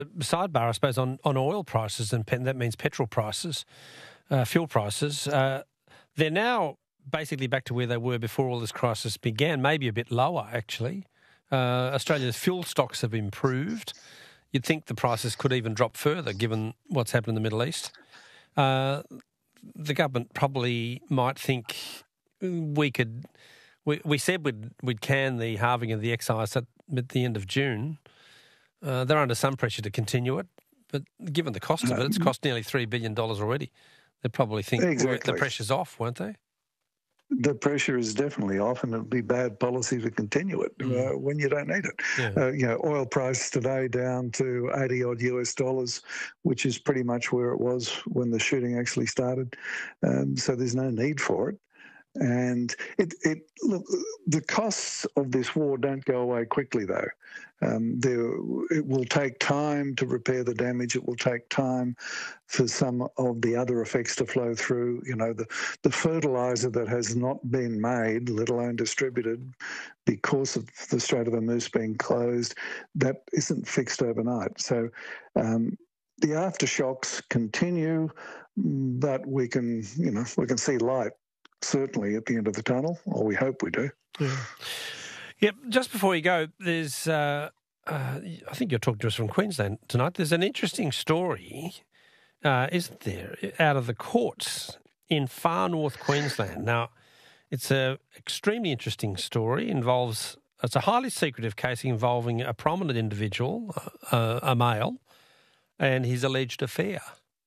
sidebar, I suppose, on oil prices, and that means petrol prices, fuel prices. They're now basically back to where they were before all this crisis began, maybe a bit lower, actually. Australia's fuel stocks have improved. You'd think the prices could even drop further, given what's happened in the Middle East. The government probably might think we said we'd can the halving of the excise at the end of June. They're under some pressure to continue it, but given the cost of it, it's cost nearly $3 billion already. They probably think the pressure's off, won't they? The pressure is definitely off, and it would be bad policy to continue it when you don't need it. Yeah. Oil price today down to $80 odd, which is pretty much where it was when the shooting actually started. So there's no need for it. And look, the costs of this war don't go away quickly, though. It will take time to repair the damage. It will take time for some of the other effects to flow through. You know, the fertiliser that has not been made, let alone distributed, because of the Strait of Hormuz being closed, that isn't fixed overnight. So the aftershocks continue, but we can see light. Certainly at the end of the tunnel, or we hope we do. Yeah. Yep. Just before you go, there's, I think you're talking to us from Queensland tonight. There's an interesting story, isn't there, out of the courts in far north Queensland. Now, it's an extremely interesting story. It's a highly secretive case involving a prominent individual, a male, and his alleged affair.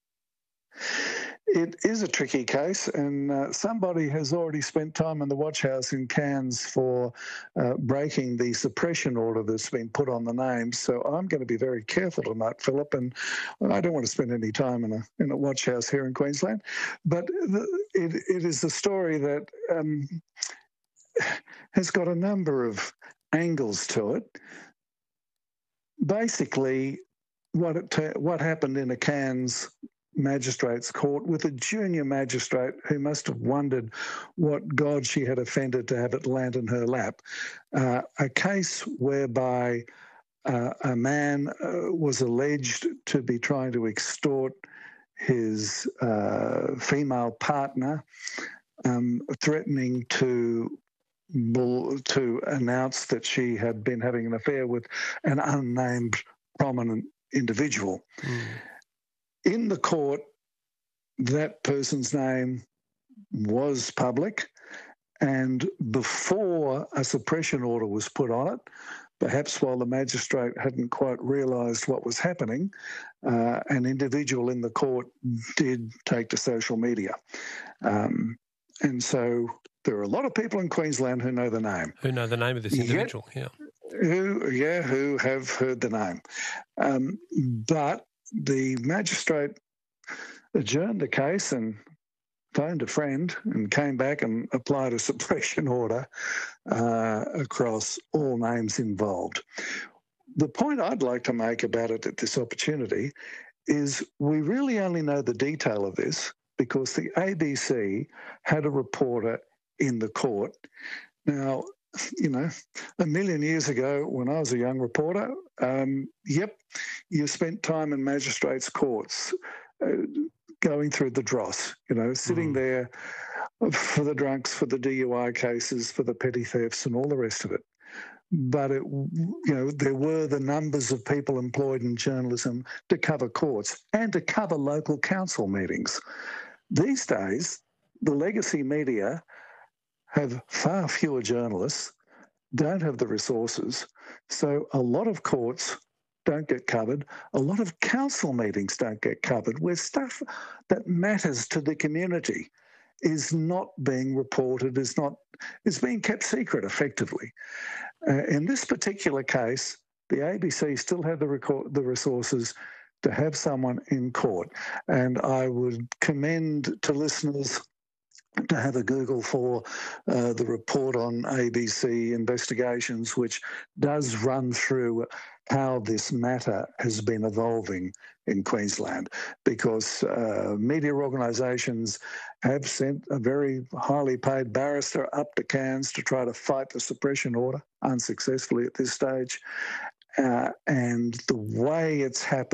It is a tricky case, and somebody has already spent time in the watch house in Cairns for breaking the suppression order that's been put on the names. So I'm going to be very careful tonight, Philip, and I don't want to spend any time in a watch house here in Queensland. But it is a story that has got a number of angles to it. Basically, what happened in a Cairns magistrate's court with a junior magistrate who must have wondered what god she had offended to have it land in her lap. A case whereby a man was alleged to be trying to extort his female partner, threatening to announce that she had been having an affair with an unnamed prominent individual. In the court, that person's name was public, and before a suppression order was put on it, perhaps while the magistrate hadn't quite realised what was happening, an individual in the court did take to social media. And so there are a lot of people in Queensland who know the name. Who know the name of this individual, Who have heard the name. But the magistrate adjourned the case and phoned a friend and came back and applied a suppression order across all names involved. The point I'd like to make about it at this opportunity is we really only know the detail of this because the ABC had a reporter in the court. Now, you know, a million years ago when I was a young reporter, you spent time in magistrates' courts going through the dross, sitting there for the drunks, for the DUI cases, for the petty thefts and all the rest of it. But, there were the numbers of people employed in journalism to cover courts and to cover local council meetings. These days, the legacy media have far fewer journalists, don't have the resources, so a lot of courts don't get covered. A lot of council meetings don't get covered, where stuff that matters to the community is not being reported, is being kept secret effectively. In this particular case, the ABC still had the resources to have someone in court, and I would commend to listeners to have a Google for the report on ABC investigations, which does run through how this matter has been evolving in Queensland, because media organisations have sent a very highly paid barrister up to Cairns to try to fight the suppression order, unsuccessfully at this stage. and the way it's happened.